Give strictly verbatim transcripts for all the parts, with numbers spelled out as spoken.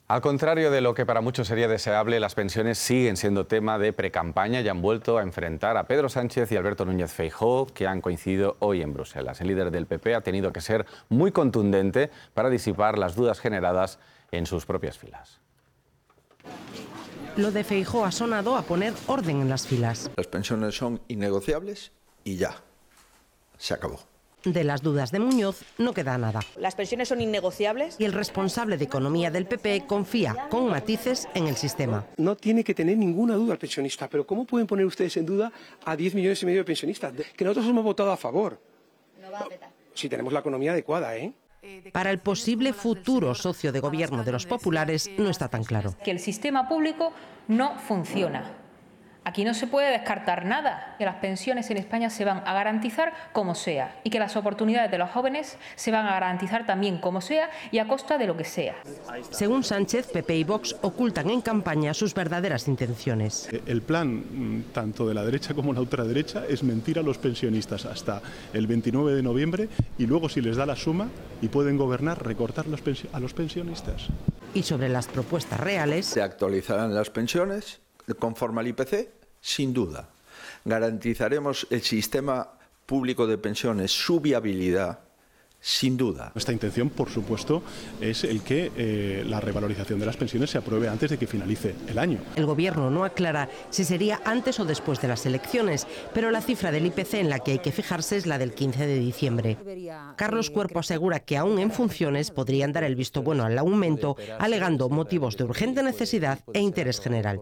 Al contrario de lo que para muchos sería deseable, las pensiones siguen siendo tema de precampaña y han vuelto a enfrentar a Pedro Sánchez y Alberto Núñez Feijóo, que han coincidido hoy en Bruselas. El líder del P P ha tenido que ser muy contundente para disipar las dudas generadas en sus propias filas. Lo de Feijóo ha sonado a poner orden en las filas. Las pensiones son innegociables y ya, se acabó. De las dudas de Muñoz no queda nada. Las pensiones son innegociables. Y el responsable de Economía del P P confía, con matices, en el sistema. No tiene que tener ninguna duda el pensionista, pero ¿cómo pueden poner ustedes en duda a diez millones y medio de pensionistas? Que nosotros hemos votado a favor. No va a petar. Si tenemos la economía adecuada, ¿eh? Para el posible futuro socio de gobierno de los populares no está tan claro. Que el sistema público no funciona. Aquí no se puede descartar nada, que las pensiones en España se van a garantizar como sea y que las oportunidades de los jóvenes se van a garantizar también como sea y a costa de lo que sea. Según Sánchez, P P y Vox ocultan en campaña sus verdaderas intenciones. El plan, tanto de la derecha como la ultraderecha, es mentir a los pensionistas hasta el veintinueve de noviembre y luego, si les da la suma y pueden gobernar, recortar los a los pensionistas. Y sobre las propuestas reales... Se actualizarán las pensiones conforme al I P C, sin duda. Garantizaremos el sistema público de pensiones, su viabilidad, sin duda. Nuestra intención, por supuesto, es el que eh, la revalorización de las pensiones se apruebe antes de que finalice el año. El Gobierno no aclara si sería antes o después de las elecciones, pero la cifra del I P C en la que hay que fijarse es la del quince de diciembre. Carlos Cuerpo asegura que aún en funciones podrían dar el visto bueno al aumento, alegando motivos de urgente necesidad e interés general.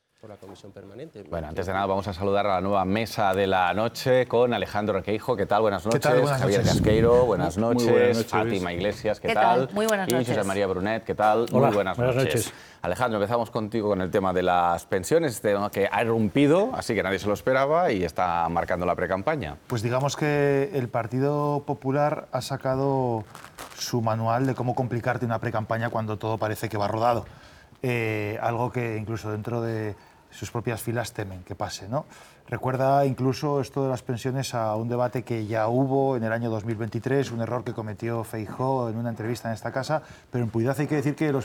Bueno, antes de nada vamos a saludar a la nueva mesa de la noche con Alejandro Requeijo. ¿Qué tal? Buenas noches. ¿Qué tal? Buenas Javier noches. Casqueiro, buenas noches. Muy buenas noches. Fátima Iglesias, ¿qué, ¿Qué tal? tal? Muy buenas y noches. José María Brunet, ¿qué tal? Hola, Muy buenas, buenas noches. noches. Alejandro, empezamos contigo con el tema de las pensiones, este tema que ha irrumpido, así que nadie se lo esperaba y está marcando la precampaña. Pues digamos que el Partido Popular ha sacado su manual de cómo complicarte una precampaña cuando todo parece que va rodado. Eh, algo que incluso dentro de sus propias filas temen que pase, ¿no? Recuerda incluso esto de las pensiones a un debate que ya hubo en el año dos mil veintitrés, un error que cometió Feijóo en una entrevista en esta casa, pero en puridad hay que decir que los